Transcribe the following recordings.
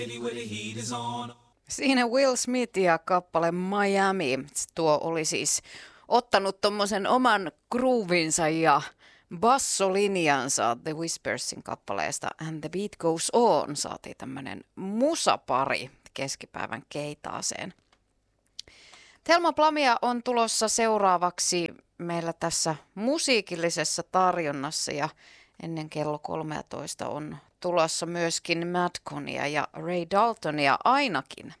Siinä Will Smith ja kappale Miami. Tuo oli siis ottanut tommosen oman groovinsa ja bassolinjansa The Whispersin kappaleesta And the Beat Goes On. Saatiin tämmönen musapari keskipäivän keitaaseen. Thelma Plamia on tulossa seuraavaksi meillä tässä musiikillisessa tarjonnassa ja ennen kello 13 on tulossa myöskin Madconia ja Ray Daltonia ainakin.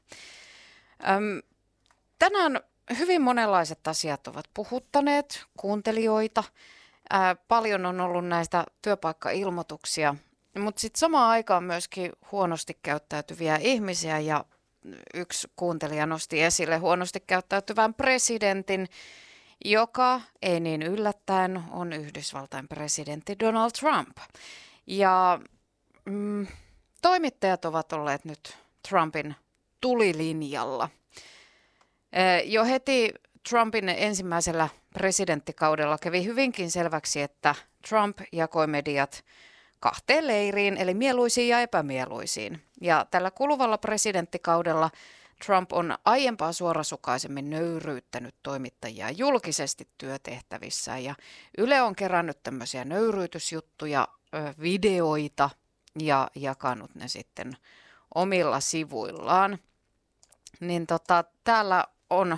Tänään hyvin monenlaiset asiat ovat puhuttaneet kuuntelijoita. Paljon on ollut näistä työpaikkailmoituksia, mutta sitten samaan aikaan myöskin huonosti käyttäytyviä ihmisiä ja yksi kuuntelija nosti esille huonosti käyttäytyvän presidentin, joka ei niin yllättäen on Yhdysvaltain presidentti Donald Trump. Ja toimittajat ovat olleet nyt Trumpin tulilinjalla. Jo heti Trumpin ensimmäisellä presidenttikaudella kävi hyvinkin selväksi, että Trump jakoi mediat kahteen leiriin, eli mieluisiin ja epämieluisiin. Ja tällä kuluvalla presidenttikaudella Trump on aiempaa suorasukaisemmin nöyryyttänyt toimittajia julkisesti työtehtävissään. Ja Yle on kerännyt tämmöisiä nöyryytysjuttuja, videoita ja jakanut ne sitten omilla sivuillaan. Niin täällä on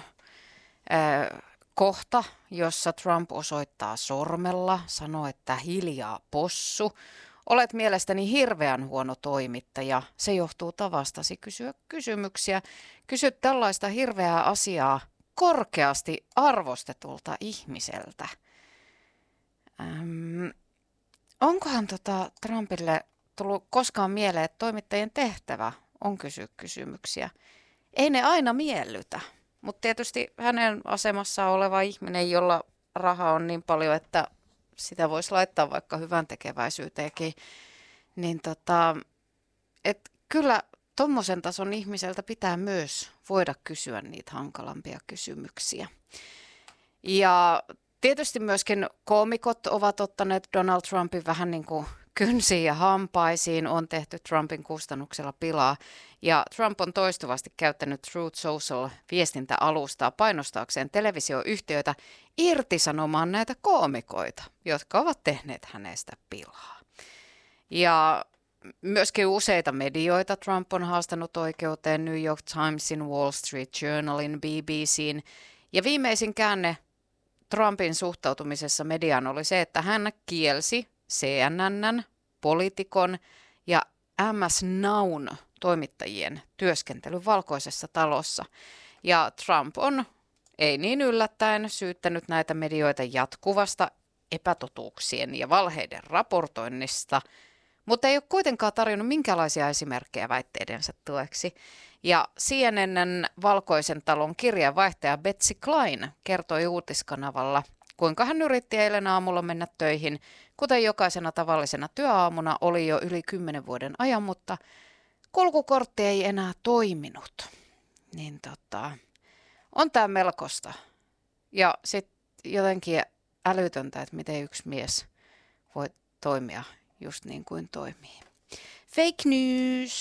kohta, jossa Trump osoittaa sormella, sanoo, että hiljaa possu. Olet mielestäni hirveän huono toimittaja. Se johtuu tavastasi kysyä kysymyksiä. Kysyt tällaista hirveää asiaa korkeasti arvostetulta ihmiseltä. Onkohan Trumpille tullut koskaan mieleen, että toimittajien tehtävä on kysyä kysymyksiä? Ei ne aina miellytä, mutta tietysti hänen asemassaan oleva ihminen, jolla raha on niin paljon, että sitä voisi laittaa vaikka hyvän tekeväisyyteenkin, niin et kyllä tommosen tason ihmiseltä pitää myös voida kysyä niitä hankalampia kysymyksiä. Ja tietysti myöskin koomikot ovat ottaneet Donald Trumpin vähän niin kuin kynsiin ja hampaisiin, on tehty Trumpin kustannuksella pilaa. Ja Trump on toistuvasti käyttänyt Truth Social viestintäalustaa painostaakseen televisioyhtiöitä irtisanomaan näitä koomikoita, jotka ovat tehneet hänestä pilaa. Ja myöskin useita medioita Trump on haastanut oikeuteen, New York Timesin, Wall Street Journalin, BBCn. Ja viimeisin käänne Trumpin suhtautumisessa mediaan oli se, että hän kielsi CNN:n, Politicon ja MS Now'n toimittajien työskentelyn Valkoisessa talossa. Ja Trump on, ei niin yllättäen, syyttänyt näitä medioita jatkuvasta epätotuuksien ja valheiden raportoinnista, mutta ei ole kuitenkaan tarjonnut minkälaisia esimerkkejä väitteidensä tueksi. Ja CNN:n Valkoisen talon kirjeenvaihtaja Betsy Klein kertoi uutiskanavalla, kuinka hän yritti eilen aamulla mennä töihin, kuten jokaisena tavallisena työaamuna oli jo yli 10 vuoden ajan, mutta kulkukortti ei enää toiminut. Niin on tää melkoista. Ja sitten jotenkin älytöntä, että miten yksi mies voi toimia just niin kuin toimii. Fake news!